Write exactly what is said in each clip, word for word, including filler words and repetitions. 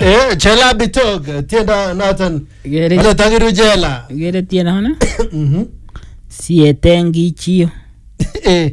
Eh, Chela Bitog, tienda Nathan. Wala tagiru jela. Gere tienda hana? Mhm. Sietengi chio. Eh.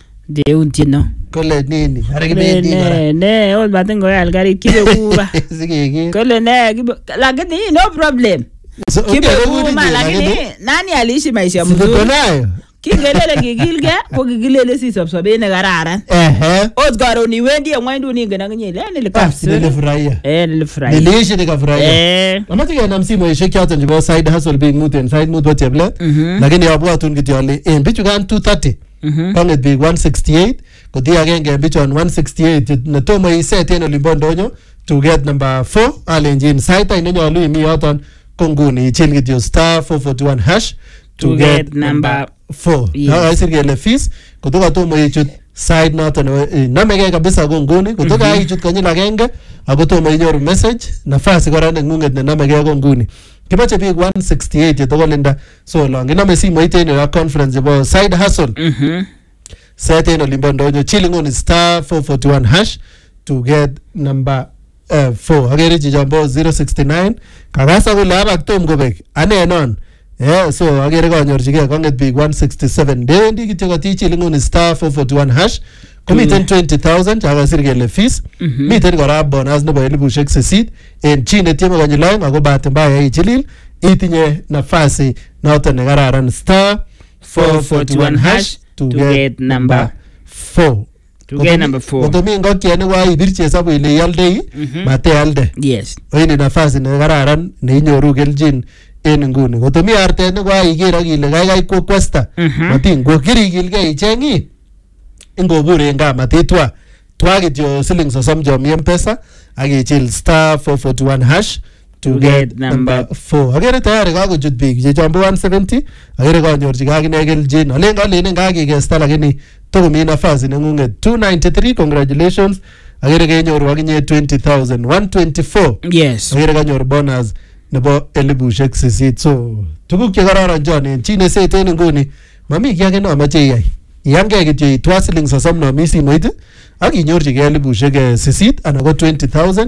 De un tienda. Kole nini? Harigbe nini? Ne, ne, old batengo ya algari kibe kuba. Sige. Kole ne, kibe, lakini no problem. Kibe kuba, lakini nani aliishi maisha mzuri? Sikunayo. Kingelele kigilge, ko kigilele si sobsobene kararan. Ehe. Ot garo ni wendi ngwandu ni ngana ngile nilikapsu. Nilifurahia. Eh, nilifurahia. Niliishi nikafurahia. Eh. Amati na msimu ya sheki hata njibo side hustle being muten side mood what yable. Lakini yabu watu ngiti wale eh bichu kan two thirty. Mhm. Panget big one sixty-eight. Kodi agenge bichu on one sixty-eight na tomo ise tena limbondonyo to get number four alenjin site inenyo alu imi yoton konguni chilgit yo star four forty-one hash to, to get, get number four. Na aisir gele fees kutoka tomo yichut side noton namege kabisa konguni kutoka mm -hmm. yichut kanyil agenge ako tomo inyoru message nafasi kora nengunget ne namege konguni kibache big one sixty-eight yetokolinda so long iname simo iteno ya conference about side hustle mhm sete no limbondonyo chilingoni star four forty-one hash to get number uh, four agere jijambo zero six nine kagasa kule abak tom gobek ane non yeah so agere kanyorchige konget big one sixty-seven dendi kityo kati chilingoni star four forty-one hash komiten twenty thousand akasir kele fees miten kora bonus nebo elibushek sisit en chi netieme konyil oeng ako bahati mbaya ichilil itinye nafasi noton nekararan star four forty-one hash to, to get, get number four. To get number four. Kotomi ngokiene kwa ibirche hesabu ile ialdei mate alde. Yes. Oini nafasi ne kararan ne inyoru keljin en nguni. Kotomi arte ne kwa iger ak ile gaigai ko kwesta. Matin go kirigilge ichengi. Ingobure en gaa matitwa. Twa kityo siling sosom jo mi mpesa ak ichil star four forty-one hash to, to get, get number four. Agere tayari kakochut biik chechombo one seventy. Agere kanyorchige akine keljin. Olen kalenen kakikesta lakini tokomi nafasi nengunget two ninety-three. Congratulations. Agere kenyoru akinye twenty thousand one twenty-four. Yes. Agere kanyor bonus nebo elibushek sisit. So tuguk chekararan John en chi neseten nguni mami kiy age nomoche iyai. Iyange kityo itwa siling sosom no mi simoit ak inyorchige elibushek sisit anan ko twenty thousand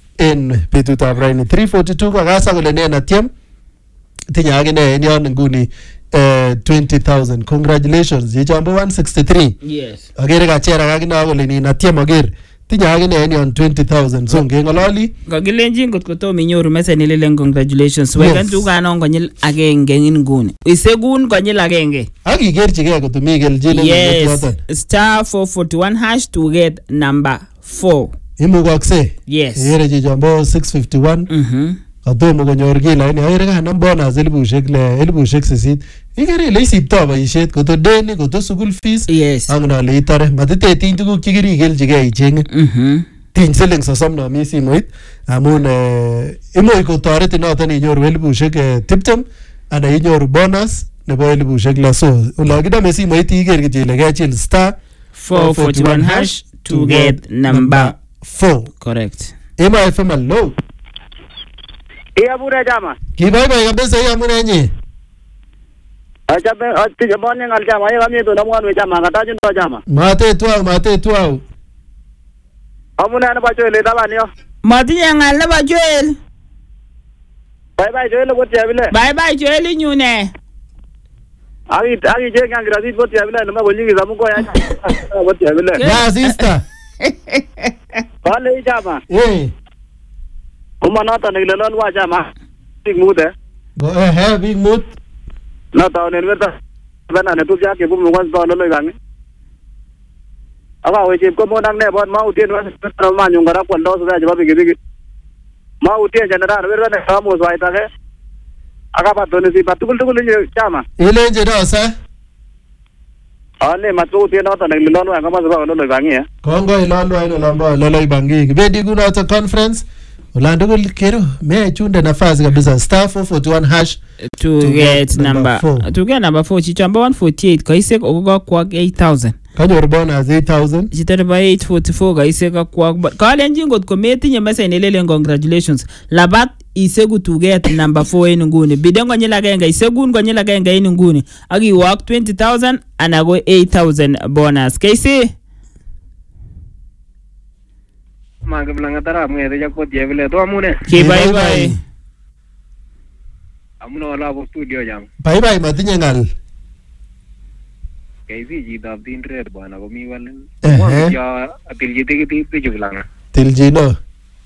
en betutab raini three forty-two kakasa kole ne natiem tinye akine en yon nguni uh, twenty thousand. Congratulations. Yechombo one sixty-three. Yes. Agere kachera kakina kole ni natiem ager tinye akine en yon twenty thousand. So ngengololi kakilenjin kot kotom inyoru message nilelen congratulations. Yes. Wekan tukanon konyil agenge nguni. Isegun konyil agenge. Ak igerchige kot mi keljin. Yes. Star four forty-one hash to get number four. Imugakse. Yes. Yere jijambo six fifty-one. Mhm. Atomo konyor kila ini ayere ka nam bonus elibushek le elibushek sisit. Igere ile isipto boisiet koto deni koto school fees. Yes. Angna le itare matite tin tuguk chikirigeljige ichenge. Mhm. Tin siling sosom no mi simoit amun eh imoy ko toreti noton inyoru elibushek tiptem ana inyoru bonus nebo elibushek la so. Ola kidame simoit iger kityo ile kechil star four forty-one hash to get number four. Correct. Ema F M low. Iya bure jama. Kibai kabisa ya muna nye. Acha be ati bone ngal jama ya kami to namwan we jama kata jun jama. Mate tuau mate tuau. Amuna na bajo le tabani yo. Mati ngal na bajoel. Bye bye Joel ko tiabile. Bye bye Joel nyune. Agi agi je ngang grasit ko tiabile na ko nyingi zamu ko ya. Ko tiabile. Ya sister. Wale jama. Eh. Kuma nata niglelon wa jama. Big mood eh. Go eh big mood. Nata ne weta. Bana ne tu ja ke bu mo kwan to lo gangi. Aga we je ko mo nang ne bon ma utien wa ma nyung gara kon do so ja ba bigi bigi. Ma utien janara we ne ka mo so aita ke. Aga pa to ne si patukul tukul ni jama. Ile nje do sa. Ale matu utien nata niglelon wa kama so ba lo gangi eh. Kongo ilando ino lamba lolo ibangi. Bendi kuna to conference. Ulando kero me chunde nafasi kabisa star four forty-one hash to, to get, get number four. To get number four chichamba one forty-eight kaisek ogoga kwa eight thousand. Kanyor bonus eight thousand. Chiterba eight forty-four kaisek kwa kalenjin got kometinye message nelele congratulations. Labat isegu to get number four en nguni. Bidengo nyela genga isegun kwa nyela genga en nguni. Agi work twenty thousand anago eight thousand bonus. Kaisi Magiblang atara mwede jakpo jebile to amune. Ki bye bye. Amune wala bo studio jam. Bye bye matinye ngal. Kaisi jita bin red bwana komi walen. Ehe. Ya atilji tikiti pijublanga. Tiljino.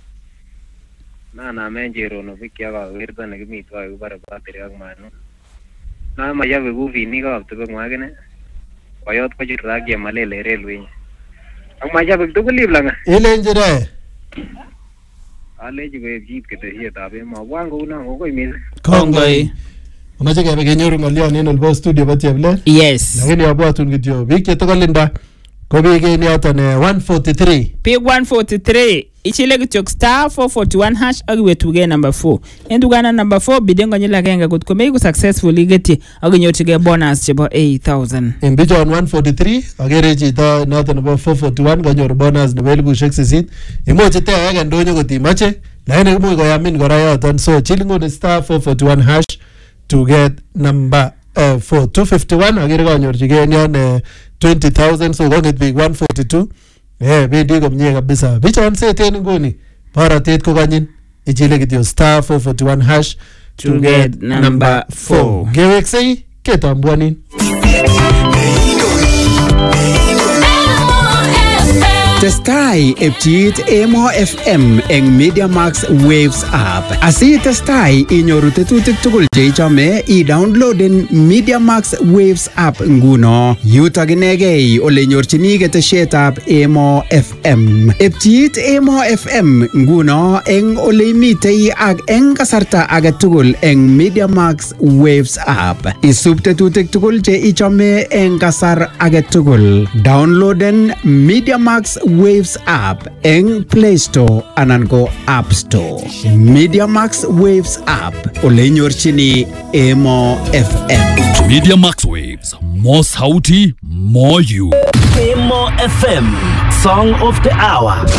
Na na menjero no fikya ka wirta ne kimi to ay bare bateri ak mano. Na maya be gu fini ka to be ngagene. Bayot ko jira ge malele railway. Ang maya be to kulib langa. Elenjere. Ale ji be jit ke te hieta be ma wango na ngo koy mis. Kongoi. Unache kebe kenyoru ngolyo neno bo studio batyeble. Yes. Lakini abwatun kityo biik chetokolinda ko biik en yoton one forty-three. Pig one forty-three. Ichile kityok star four forty-one hash akiwetuge number four. Endugana number four bidengo nyila kenga kutko meiku successfully geti akinyorchige bonus chebo eight thousand. En bichon one forty-three agere chito noton nebo four forty-one kanyor bonus nebo elibushek sisit. Imuch ite age ndonyo kotimache lakini imuch koyamin kora yoton, so chilingoni star four forty-one hash to get number uh, four. two fifty-one agere kanyorchige en yon uh, twenty thousand, so kongit biik one forty-two. Eh, bendi komye kabisa. Bichon seten nguni baratet ko kanyin ichile kityo star four forty-one hash to get number four. Geweksei ketambuanin. Testai epchit Emo F M eng Media Max Waves app. Asi testai inyoru tetutik tugul che ichome i-downloaden Media Max Waves app nguno. Yutok inegei ole nyorchini ketesietab Emo F M. Epchit Emo F M nguno eng ole imitei ak eng kasarta age tugul eng Media Max Waves app. Isub tetutik tugul che ichome eng kasar age tugul. Downloaden Media Max Waves app eng Play Store anan ko App Store. Media Max Waves app ole nyorchini Emo F M. Media Max Waves, more sauti, more you. Emo F M, Song of the Hour.